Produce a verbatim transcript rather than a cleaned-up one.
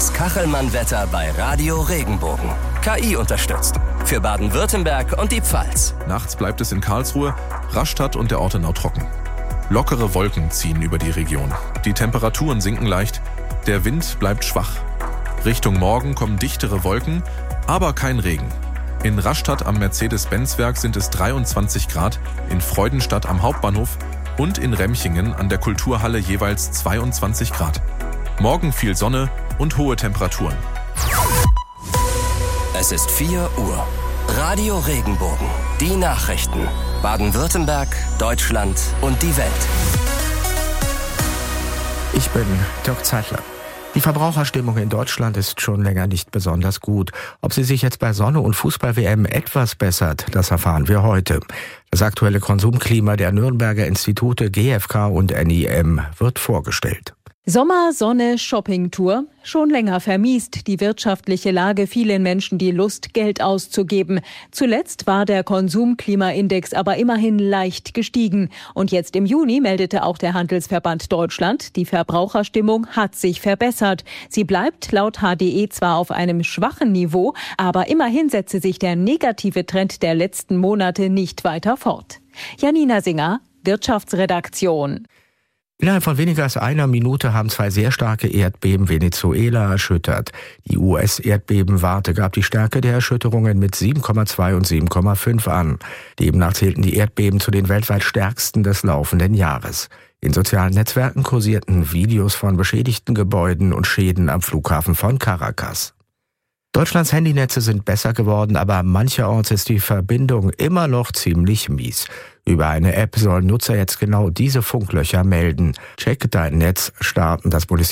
Das Kachelmann-Wetter bei Radio Regenbogen. K I unterstützt. Für Baden-Württemberg und die Pfalz. Nachts bleibt es in Karlsruhe, Rastatt und der Ortenau trocken. Lockere Wolken ziehen über die Region. Die Temperaturen sinken leicht, der Wind bleibt schwach. Richtung Morgen kommen dichtere Wolken, aber kein Regen. In Rastatt am Mercedes-Benz-Werk sind es dreiundzwanzig Grad, in Freudenstadt am Hauptbahnhof und in Remchingen an der Kulturhalle jeweils zweiundzwanzig Grad. Morgen viel Sonne und hohe Temperaturen. Es ist vier Uhr. Radio Regenbogen. Die Nachrichten. Baden-Württemberg, Deutschland und die Welt. Ich bin Dirk Zeitler. Die Verbraucherstimmung in Deutschland ist schon länger nicht besonders gut. Ob sie sich jetzt bei Sonne- und Fußball-W M etwas bessert, das erfahren wir heute. Das aktuelle Konsumklima der Nürnberger Institute G F K und N I M wird vorgestellt. Sommer, Sonne, Shoppingtour. Schon länger vermiest die wirtschaftliche Lage vielen Menschen die Lust, Geld auszugeben. Zuletzt war der Konsumklimaindex aber immerhin leicht gestiegen. Und jetzt im Juni meldete auch der Handelsverband Deutschland, die Verbraucherstimmung hat sich verbessert. Sie bleibt laut H D E zwar auf einem schwachen Niveau, aber immerhin setze sich der negative Trend der letzten Monate nicht weiter fort. Janina Singer, Wirtschaftsredaktion. Innerhalb von weniger als einer Minute haben zwei sehr starke Erdbeben Venezuela erschüttert. Die U S-Erdbebenwarte gab die Stärke der Erschütterungen mit sieben Komma zwei und sieben Komma fünf an. Demnach zählten die Erdbeben zu den weltweit stärksten des laufenden Jahres. In sozialen Netzwerken kursierten Videos von beschädigten Gebäuden und Schäden am Flughafen von Caracas. Deutschlands Handynetze sind besser geworden, aber mancherorts ist die Verbindung immer noch ziemlich mies. Über eine App sollen Nutzer jetzt genau diese Funklöcher melden. Check dein Netz, starten das Bundes